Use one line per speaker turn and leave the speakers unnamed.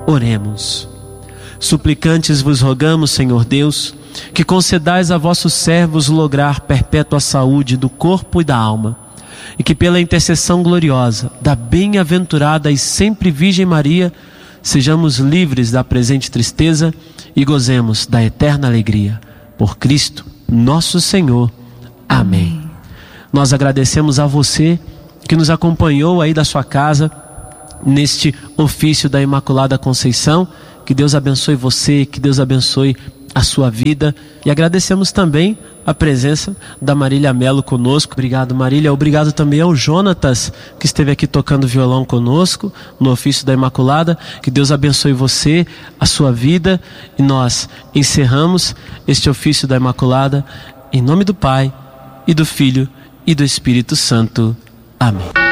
Oremos. Suplicantes vos rogamos, Senhor Deus, que concedais a vossos servos lograr perpétua saúde do corpo e da alma, e que pela intercessão gloriosa da bem-aventurada e sempre Virgem Maria, sejamos livres da presente tristeza e gozemos da eterna alegria. Por Cristo, nosso Senhor. Amém. Nós agradecemos a você que nos acompanhou aí da sua casa, neste ofício da Imaculada Conceição. Que Deus abençoe você, que Deus abençoe a sua vida. E agradecemos também a presença da Marília Melo conosco. Obrigado, Marília. Obrigado também ao Jonatas, que esteve aqui tocando violão conosco no ofício da Imaculada. Que Deus abençoe você, a sua vida. E nós encerramos este ofício da Imaculada em nome do Pai, e do Filho, e do Espírito Santo. Amém.